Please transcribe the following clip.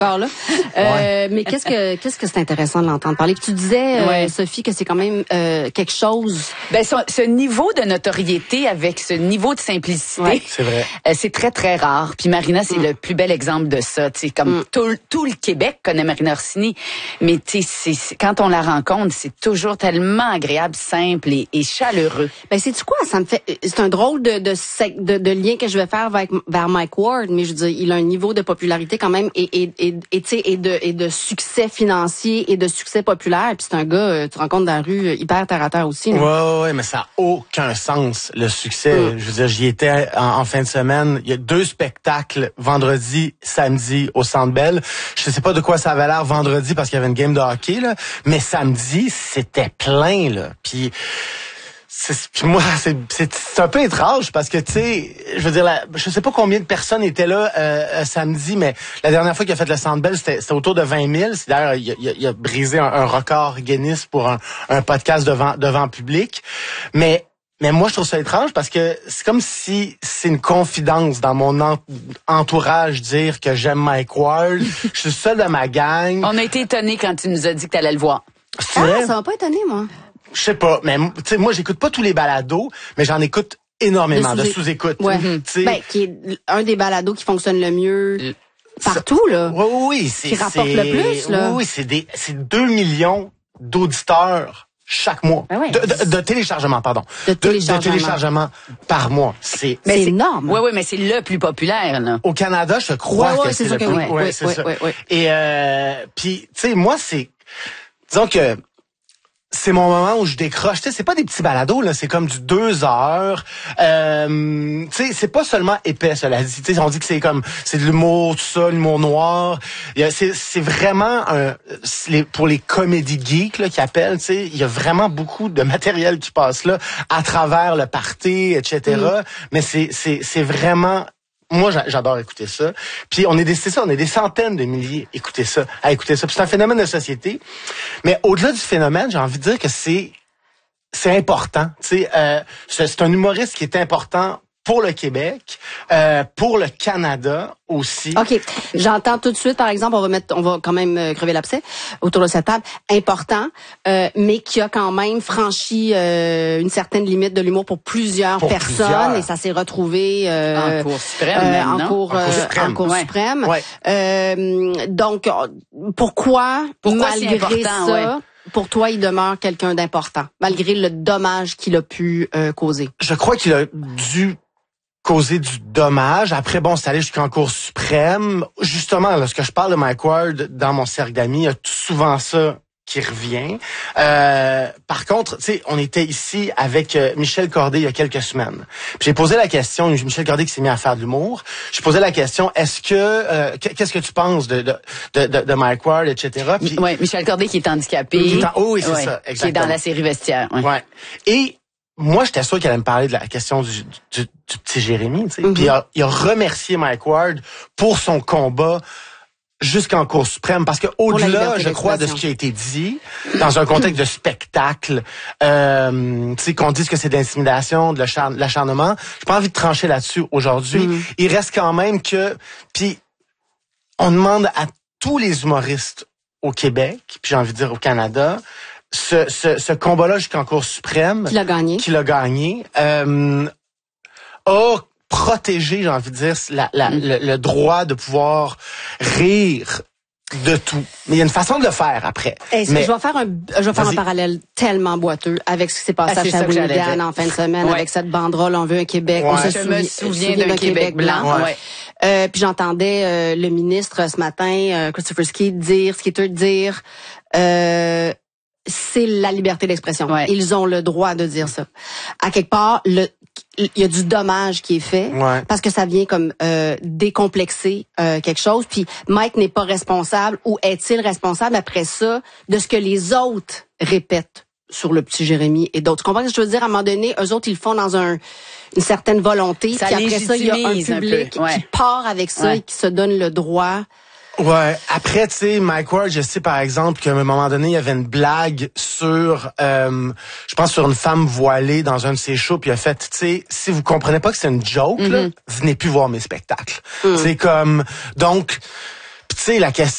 Là. Mais qu'est-ce que c'est intéressant de l'entendre parler. Puis tu disais, Sophie, que c'est quand même quelque chose. Ben ce niveau de notoriété avec ce niveau de simplicité, c'est vrai. C'est très très rare. Puis Marina, c'est le plus bel exemple de ça. Tu sais, comme tout le Québec connaît Marina Orsini, mais tu sais, quand on la rencontre, c'est toujours tellement agréable, simple et chaleureux. Ben c'est quoi, ça me fait. C'est un drôle de lien que je vais faire vers Mike Ward, mais je veux dire, il a un niveau de popularité quand même et de succès financier et de succès populaire. Puis c'est un gars, tu rencontres dans la rue, hyper terre à terre aussi. Ouais, mais ça n'a aucun sens, le succès. Je veux dire, j'y étais en fin de semaine. Il y a 2 spectacles, vendredi, samedi, au Centre Bell. Je sais pas de quoi ça avait l'air vendredi parce qu'il y avait une game de hockey, là. Mais samedi, c'était plein, là. Puis... moi, c'est un peu étrange parce que, tu sais, je veux dire, je sais pas combien de personnes étaient là samedi, mais la dernière fois qu'il a fait le Centre Bell, c'était autour de 20 000. D'ailleurs, il a brisé un record Guinness pour un podcast devant public. Mais moi, je trouve ça étrange parce que c'est comme si c'est une confidence dans mon entourage dire que j'aime Mike Ward. Je suis seul de ma gang. On a été étonnés quand tu nous as dit que tu allais le voir. Ça m'a pas étonné, moi. Je sais pas, mais tu sais, moi j'écoute pas tous les balados, mais j'en écoute énormément de sous-écoute. Ouais. Qui est un des balados qui fonctionne le mieux partout, là. Oui, qui rapporte le plus, là. Oui, c'est 2 millions d'auditeurs chaque mois. De téléchargements, pardon. De téléchargements par mois. C'est énorme. Oui, mais c'est le plus populaire, là. Au Canada, je crois que c'est le plus. Oui, c'est ça. Et puis, tu sais, moi, disons que c'est mon moment où je décroche. Tu sais, c'est pas des petits balados, là. C'est comme du 2 heures. Tu sais, c'est pas seulement épais, cela dit. Tu sais, on dit que c'est de l'humour, tout ça, l'humour noir. C'est vraiment pour les comédies geeks, là, qui appellent, tu sais. Il y a vraiment beaucoup de matériel qui passe là, à travers le party, etc. Mais c'est vraiment... Moi, j'adore écouter ça. Puis on est des centaines de milliers à écouter ça. Puis c'est un phénomène de société. Mais au-delà du phénomène, j'ai envie de dire que c'est important. Tu sais, c'est un humoriste qui est important pour le Québec, pour le Canada aussi. OK. J'entends tout de suite, par exemple, on va quand même crever l'abcès autour de cette table. Important, mais qui a quand même franchi une certaine limite de l'humour pour plusieurs personnes. Et ça s'est retrouvé en Cour suprême, en Cour suprême. Ouais. Donc, pourquoi malgré ça... Ouais. Pour toi, il demeure quelqu'un d'important, malgré le dommage qu'il a pu causer? Je crois qu'il a dû causer du dommage. Après, bon, c'est allé jusqu'en Cour suprême. Justement, lorsque je parle de Mike Ward dans mon cercle d'amis, il y a souvent ça qui revient. Par contre, tu sais, on était ici avec Michel Corday il y a quelques semaines. Puis j'ai posé la question, Michel Corday qui s'est mis à faire de l'humour. J'ai posé la question, est-ce que qu'est-ce que tu penses de Mike Ward, etc. Puis, Michel Corday qui est handicapé. Oui, c'est ça, exactement. Qui est dans la série Vestiaire. Ouais. Et moi, j'étais sûr qu'elle allait me parler de la question du petit Jérémy, tu sais. Puis il a remercié Mike Ward pour son combat jusqu'en Cour suprême, parce que au-delà, je crois, de ce qui a été dit, dans un contexte de spectacle, tu sais, qu'on dise que c'est de l'intimidation, de l'acharnement, j'ai pas envie de trancher là-dessus aujourd'hui. Il reste quand même que... Puis, on demande à tous les humoristes au Québec, puis j'ai envie de dire au Canada, ce combat-là jusqu'en Cour suprême... Qui l'a gagné. A protégé, j'ai envie de dire, le droit de pouvoir rire de tout. Mais il y a une façon de le faire après. Je vais faire un parallèle tellement boiteux avec ce qui s'est passé à Shawinigan en fin de semaine avec cette banderole On veut un Québec. On se souvient d'un Québec blanc. Puis j'entendais le ministre ce matin, Christopher Skeeter dire c'est la liberté d'expression. Ils ont le droit de dire ça. À quelque part, il y a du dommage qui est fait parce que ça vient comme décomplexer quelque chose. Puis Mike n'est pas responsable, ou est-il responsable après ça de ce que les autres répètent sur le petit Jérémy et d'autres? Tu comprends ce que je veux dire? À un moment donné, eux autres, ils le font dans une certaine volonté. Puis après ça, il y a un public qui part avec ça et qui se donne le droit. Ouais. Après, tu sais, Mike Ward, je sais par exemple qu'à un moment donné, il y avait une blague sur, je pense sur une femme voilée dans un de ses shows, puis il a fait, tu sais, si vous comprenez pas que c'est une joke, là, venez plus voir mes spectacles. C'est comme, donc, tu sais, la question